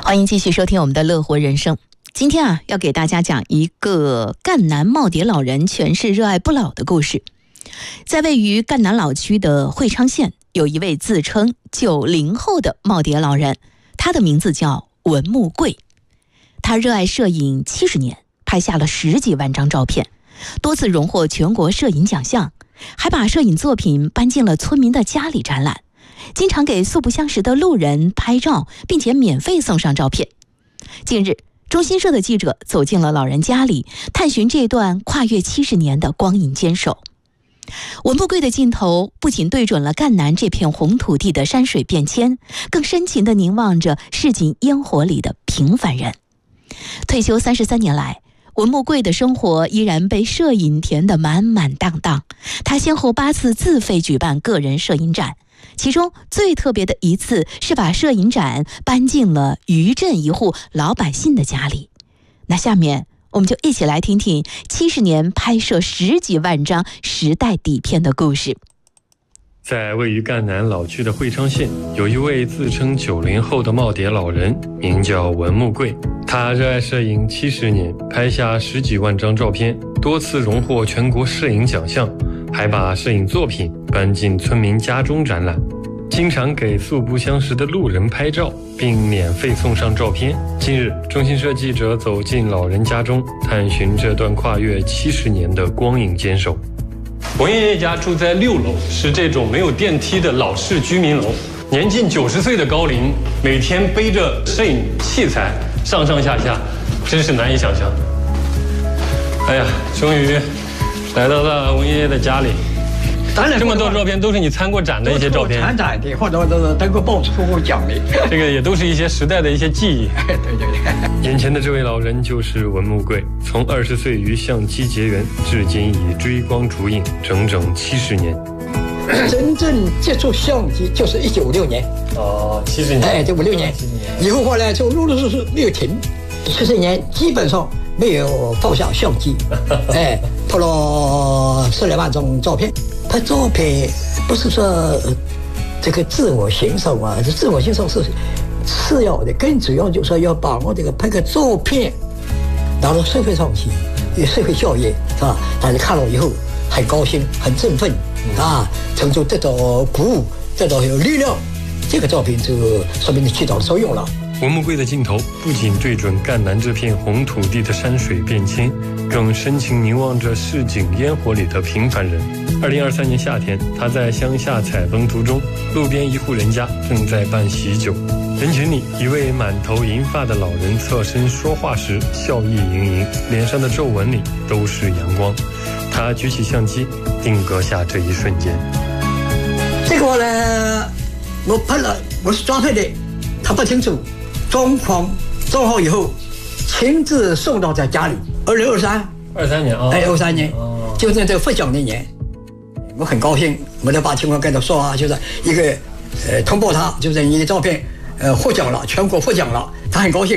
欢迎继续收听我们的乐活人生。今天要给大家讲一个赣南耄耋老人诠释热爱不老的故事。在位于赣南老区的会昌县，有一位自称90后的耄耋老人，他的名字叫文木贵。他热爱摄影70年，拍下了10几万张照片，多次荣获全国摄影奖项，还把摄影作品搬进了村民的家里展览，经常给素不相识的路人拍照，并且免费送上照片。近日，中新社的记者走进了老人家里，探寻这段跨越70年的光影坚守。文木贵的镜头不仅对准了赣南这片红土地的山水变迁，更深情地凝望着市井烟火里的平凡人。退休33年来，文木贵的生活依然被摄影填得满满当当。他先后8次自费举办个人摄影展，其中最特别的一次是把摄影展搬进了余镇一户老百姓的家里。那下面我们就一起来听听70年拍摄10几万张时代底片的故事。 在位于赣南老区的会昌县，有一位自称90后的耄耋老人，名叫文木贵。他热爱摄影70年，拍下10几万张照片，多次荣获全国摄影奖项，还把摄影作品搬进村民家中展览，经常给素不相识的路人拍照，并免费送上照片。近日，中新社记者走进老人家中，探寻这段跨越70年的光影坚守。文爷爷家住在6楼，是这种没有电梯的老式居民楼。年近90岁的高龄，每天背着摄影器材上上下下，真是难以想象。哎呀，终于来到了文爷爷的家里。当然，这么多照片都是你参过展的一些照片， 参展的或者是登过报纸获过奖的， 这个也都是一些时代的一些记忆。 对对对。 眼前的这位老人就是文木贵，从20岁与相机结缘，至今已追光逐影整整70年。 真正接触相机就是1956年。 哦，70年。 哎，这56年。以后呢，就陆陆续续没有停，70年基本上没有放下相机。哎，拍了10来万张照片。拍照片不是说这个自我欣赏啊，这自我欣赏是次要的，更主要就是说要把我这个拍个照片拿到社会上去，有社会效益，是吧？大家看了以后很高兴，很振奋啊，从中得到鼓舞，得到有力量，这个照片就说明你起到了作用了。 文木贵的镜头不仅对准赣南这片红土地的山水变迁，更深情凝望着市井烟火里的平凡人。2023年夏天，他在乡下采风途中，路边一户人家正在办喜酒，人群里一位满头银发的老人侧身说话时笑意盈盈，脸上的皱纹里都是阳光。他举起相机，定格下这一瞬间。 这个呢，我拍了，我是抓拍的，他不清楚装潢装好以后，亲自送到在家里。2023 年啊， 哎，23年，就在这个获奖那年，我很高兴，我就把情况跟他说啊，就是一个通报他，就是你的照片获奖了，全国获奖了，他很高兴。